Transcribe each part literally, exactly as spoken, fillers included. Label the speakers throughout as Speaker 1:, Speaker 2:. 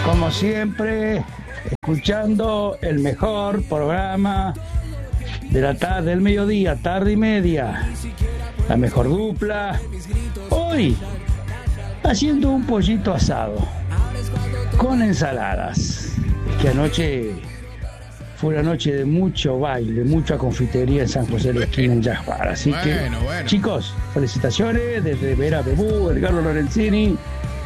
Speaker 1: Como siempre, escuchando el mejor programa de la tarde, del mediodía, tarde y media. La mejor dupla. Hoy, haciendo un pollito asado con ensaladas. Es que anoche fue una noche de mucho baile, mucha confitería en San José de la Esquina, en Jasbar. Así bueno, que, bueno. Chicos, felicitaciones desde Vera Bebú, Edgardo Lorenzini,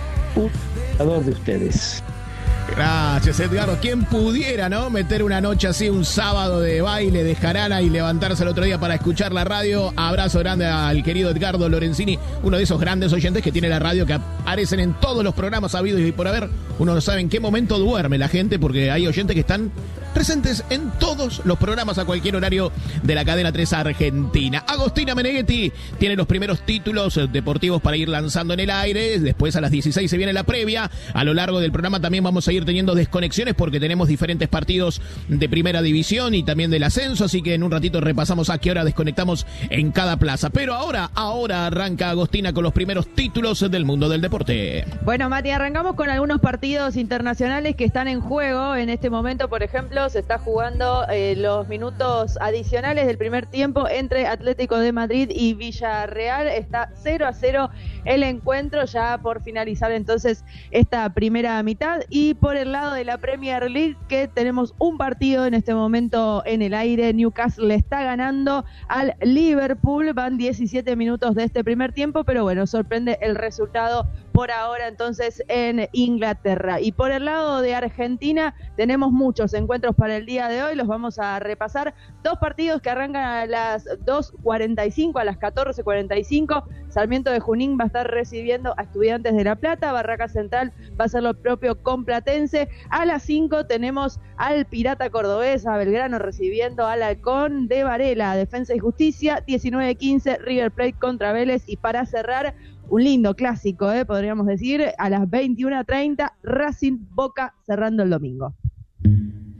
Speaker 1: un jugador de ustedes.
Speaker 2: Gracias, Edgardo. ¿Quién pudiera, no? Meter una noche así, un sábado de baile, de jarana y levantarse el otro día para escuchar la radio. Abrazo grande al querido Edgardo Lorenzini, uno de esos grandes oyentes que tiene la radio, que aparecen en todos los programas habidos y por haber. Uno no sabe en qué momento duerme la gente, porque hay oyentes que están presentes en todos los programas a cualquier horario de la cadena tres Argentina. Agostina Meneghetti tiene los primeros títulos deportivos para ir lanzando en el aire. Después a las dieciséis se viene la previa. A lo largo del programa también vamos a ir teniendo desconexiones porque tenemos diferentes partidos de primera división y también del ascenso, así que en un ratito repasamos a qué hora desconectamos en cada plaza. Pero ahora, ahora arranca Agostina con los primeros títulos del mundo del deporte.
Speaker 3: Bueno, Mati, arrancamos con algunos partidos internacionales que están en juego en este momento. Por ejemplo, se está jugando eh, los minutos adicionales del primer tiempo entre Atlético de Madrid y Villarreal. Está cero a cero el encuentro, ya por finalizar entonces esta primera mitad. Y por el lado de la Premier League, que tenemos un partido en este momento en el aire. Newcastle está ganando al Liverpool. Van diecisiete minutos de este primer tiempo, pero bueno, sorprende el resultado por ahora entonces en Inglaterra. Y por el lado de Argentina tenemos muchos encuentros para el día de hoy, los vamos a repasar. Dos partidos que arrancan a las dos cuarenta y cinco, a las catorce cuarenta y cinco. Sarmiento de Junín va a estar recibiendo a Estudiantes de La Plata. Barraca Central va a ser lo propio con Platense. A las cinco tenemos al Pirata Cordobés, a Belgrano recibiendo al Halcón de Varela. Defensa y Justicia, diecinueve quince, River Plate contra Vélez. Y para cerrar, un lindo clásico, ¿eh? podríamos decir, a las veintiuna treinta, Racing Boca cerrando el domingo.